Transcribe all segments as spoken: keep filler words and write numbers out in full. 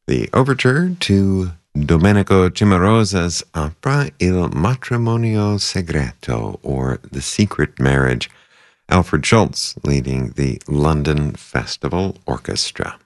The overture to Domenico Cimarosa's opera Il Matrimonio Segreto, or The Secret Marriage, Alfred Schultz leading the London Festival Orchestra.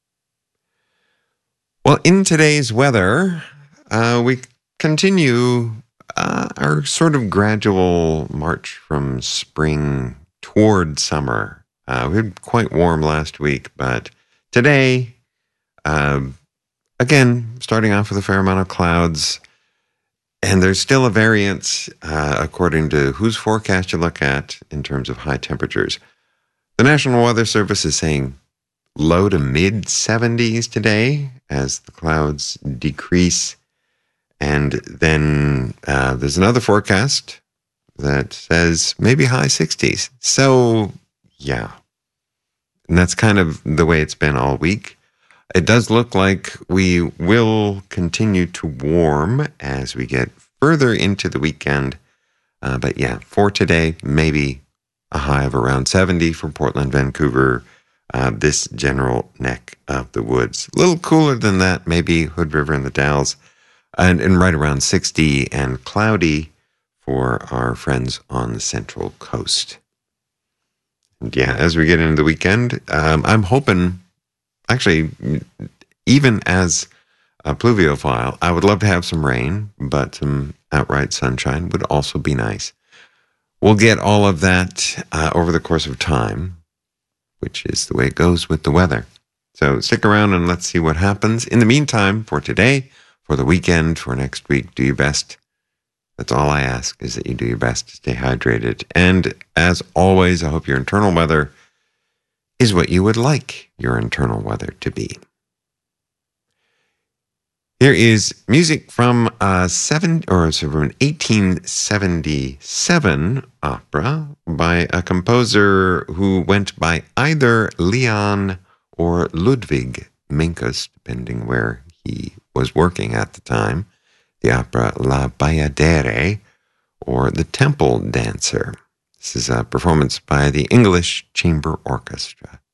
Well, in today's weather, uh, we continue uh, our sort of gradual march from spring toward summer. Uh, we had quite warm last week, but today, uh, again, starting off with a fair amount of clouds, and there's still a variance uh, according to whose forecast you look at in terms of high temperatures. The National Weather Service is saying low to mid seventies today as the clouds decrease. And then uh, there's another forecast that says maybe high sixties. So, yeah. And that's kind of the way it's been all week. It does look like we will continue to warm as we get further into the weekend. Uh, but yeah, for today, maybe a high of around seventy for Portland, Vancouver, uh, this general neck of the woods. A little cooler than that, maybe Hood River and the Dalles, and, and right around sixty and cloudy for our friends on the Central Coast. And yeah, as we get into the weekend, um, I'm hoping, actually, even as a pluviophile, I would love to have some rain, but some outright sunshine would also be nice. We'll get all of that uh, over the course of time, which is the way it goes with the weather. So stick around and let's see what happens. In the meantime, for today, for the weekend, for next week, do your best. That's all I ask, is that you do your best to stay hydrated. And as always, I hope your internal weather is what you would like your internal weather to be. Here is music from a seven or from an eighteen seventy-seven opera by a composer who went by either Leon or Ludwig Minkus, depending where he was working at the time. The opera La Bayadere, or The Temple Dancer. This is a performance by the English Chamber Orchestra.